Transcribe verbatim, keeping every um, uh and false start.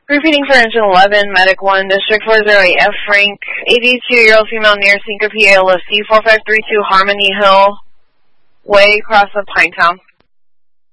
Repeating for engine eleven, Medic one, District four oh eight F Frank, eighty-two-year-old female near Syncope A L O C four five three two Harmony Hill Way across the Pinetown.